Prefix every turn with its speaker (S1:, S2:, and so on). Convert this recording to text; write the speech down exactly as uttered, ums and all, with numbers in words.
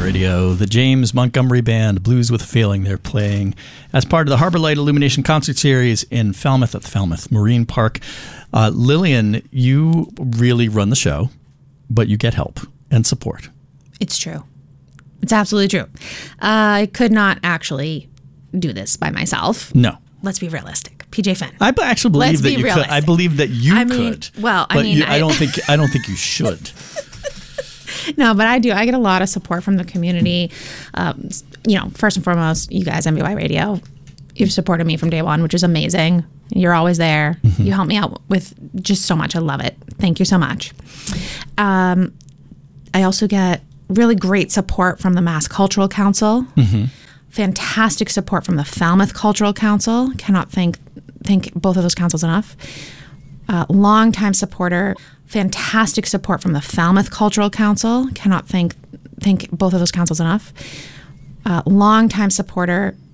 S1: Radio. The James Montgomery Band, Blues with a Feeling, they're playing as part of the Harbor Light Illumination Concert Series in Falmouth at the Falmouth Marine Park. Uh, Lillian, you really run the show, but you get help and support.
S2: It's true. It's absolutely true. Uh, I could not actually do this by myself.
S1: No.
S2: Let's be realistic. P J Finn.
S1: I actually believe
S2: Let's
S1: that
S2: be
S1: you
S2: realistic.
S1: could. I believe that you
S2: I mean,
S1: could.
S2: well, I
S1: but
S2: mean,
S1: you, I,
S2: I-
S1: don't think. I don't think you should.
S2: No, but I do. I get a lot of support from the community. Um, you know, first and foremost, you guys, M B Y Radio, you've supported me from day one, which is amazing. You're always there. Mm-hmm. You help me out with just so much. I love it. Thank you so much. Um, I also get really great support from the Mass Cultural Council. Mm-hmm. Fantastic support from the Falmouth Cultural Council. Cannot thank thank both of those councils enough. Uh, longtime supporter. Fantastic support from the Falmouth Cultural Council. Cannot thank thank both of those councils enough. Uh, longtime supporter